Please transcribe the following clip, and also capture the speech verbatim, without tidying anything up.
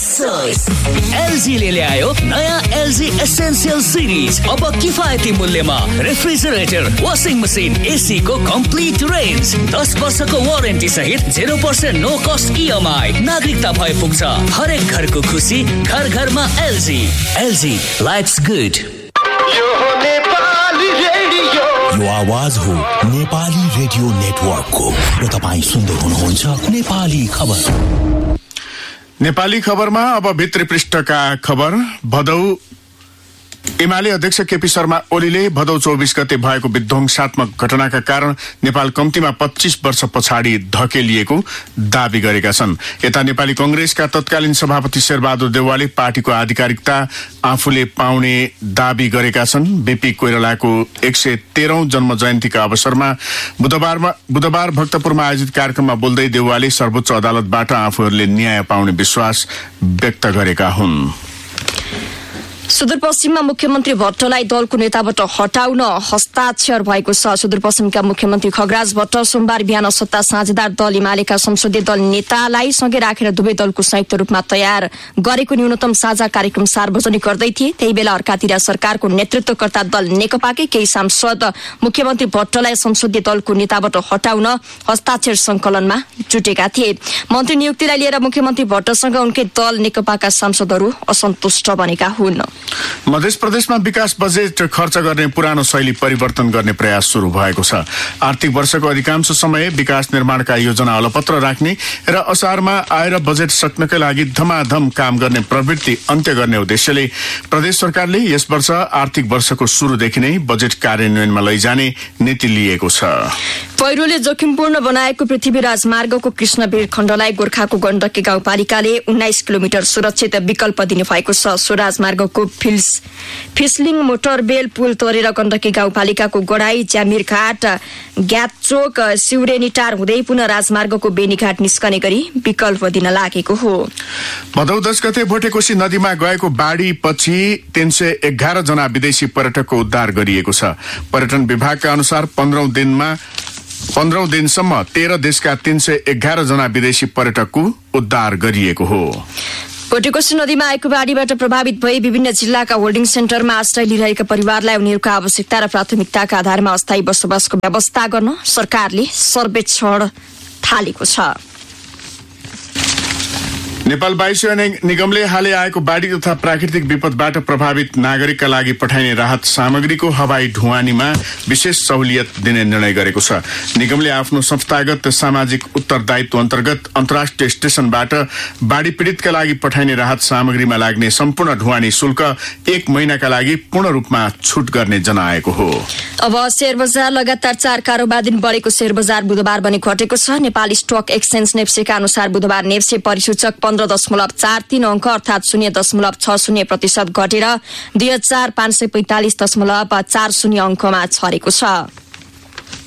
LG ले ल्यायो नयाँ एलजी एसेन्शियल सिरिज। अब किफायती मूल्यमा रेफ्रिजरेटर, वाशिङ मसिन, एसी को कम्प्लिट रेन्ज, दस वर्षको वारेन्टी सहित zero percent no cost EMI. नागरिकता भए पुग्छ। हरेक घरको खुसी घर घरमा एलजी। LG lives good. यो आवाज हो नेपाली रेडियो नेटवर्कको र तपाईँ सुन्दै हुनुहुन्छ नेपाली खबर। नेपाली खबरमा अब भित्री पृष्ठका खबर। भदौ एमाले अध्यक्ष केपी शर्मा ओलीले भदौ चौबीस गते भएको विध्वंसात्मक घटनाका कारण नेपाल कम्तीमा पच्चीस वर्ष पछाडि धकेलिएको दावी गरेका छन्। यता नेपाली कंग्रेसका तत्कालीन सभापति शेरबहादुर देउवाले पार्टीको आधिकारिकता आफूले पाउने दावी गरेका छन्। बीपी कोइरालाको एक सय तेह्रौं जन्म जयन्तीका अवसरमा बुधबारमा बुधबार भक्तपुरमा आयोजित कार्यक्रममा बोल्दै देउवाले सर्वोच्च अदालतबाट आफूहरूले न्याय पाउने विश्वास व्यक्त गरेका हुन्। सुदूरपश्चिममा मुख्यमन्त्री भट्टलाई दलको नेताबाट हटाउन हस्ताक्षर भएको छ। सुदूरपश्चिमका मुख्यमन्त्री खगराज भट्ट सोमबार बिहान सत्ता साझेदार दल एमालेका संसदीय दल नेतालाई सँगै राखेर दुवै दलको संयुक्त रूपमा तयार गरेको न्यूनतम साझा कार्यक्रम सार्वजनिक गर्दै थिए। त्यही बेला अर्कातिर सरकारको नेतृत्वकर्ता दल नेकपाकै केही सांसद मुख्यमन्त्री भट्टलाई संसदीय दलको नेताबाट हटाउन हस्ताक्षर संकलनमा जुटेका थिए। मन्त्री नियुक्तिलाई लिएर मुख्यमन्त्री भट्टसँग उनकै दल नेकपाका सांसदहरू असन्तुष्ट बनेका हुन्। मध्य प्रदेशमा विकास बजेट खर्च गर्ने पुरानो शैली परिवर्तन गर्ने प्रयास शुरू भएको छ। आर्थिक वर्षको अधिकांश समय विकास निर्माणका योजना अलपत्र राख्ने र असारमा आएर बजेट सक्नकै लागि धमाधम काम गर्ने प्रवृत्ति अन्त्य गर्ने उद्देश्यले प्रदेश सरकारले यस वर्ष आर्थिक वर्षको सुरुदेखि नै बजेट कार्यान्वयनमा लैजाने नीति लिएको छ। पहिरोले जोखिमपूर्ण बनाएको पृथ्वी राजमार्गको कृष्णबीर खण्डलाई गोर्खाको गण्डकी गाउँपालिकाले उन्नाइस किलोमिटर सुरक्षित विकल्प दिने भएको छ। सो राजमार्गको फिल्स फिसलिङ मोटरबेल पुल तोडेर गण्डकी गाउँपालिकाको गडाई ज्यामिरघाट ग्याचोक सिउरेनीटार हुँदै पुनः राजमार्गको बेनीघाट निस्कने गरी विकल्प दिन लागेको हो। भदौ दस गते भोटेकोशी नदीमा गएको बाढी पछि तीन सय एघार जना विदेशी पर्यटकको उद्धार गरिएको छ। पर्यटन विभागका अनुसार पन्ध्रौं दिनमा पन्ध्रौं दिनसम्म तेह्र देशका तीन सय एघार जना विदेशी पर्यटकको उद्धार गरिएको हो। भोटेकोशी नदीमा आएको बाढीबाट प्रभावित भई विभिन्न जिल्लाका होल्डिङ सेन्टरमा आश्रय लिइरहेका परिवारलाई उनीहरूका आवश्यकता र प्राथमिकताका आधारमा अस्थायी बसोबासको व्यवस्था गर्न सरकारले सर्वेक्षण थालेको छ। नेपाल वायुसेना निगमले हालै आएको बाढी तथा प्राकृतिक विपदबाट प्रभावित नागरिकका लागि पठाइने राहत सामग्रीको हवाई ढुवानीमा विशेष सहुलियत दिने निर्णय गरेको छ। निगमले आफ्नो संस्थागत सामाजिक उत्तरदायित्व अन्तर्गत अन्तर्राष्ट्रिय स्टेशनबाट बाढी पीडितका लागि पठाइने राहत सामग्रीमा लाग्ने सम्पूर्ण ढुवानी शुल्क एक महिनाका लागि पूर्ण रूपमा छुट गर्ने जनाएको हो। अब शेयर बजार लगातार चार कारोबार दिन बढेको शेयर बजार बुधबार पनि घटेको छ। नेपाल स्टक एक्सचेन्ज नेप्सेका अनुसार बुधबार नेप्से परिसूचक पन्ध्र दशमलव चार तीन अंक अर्थात शून्य दशमलव छ शून्य प्रतिशत घटेर दुई हजार पाँच सय पैंतालिस दशमलव चार शून्य अंकमा छरेको छ।